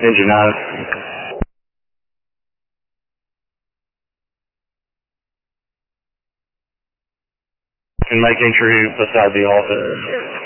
Engine on. And make entry beside the office.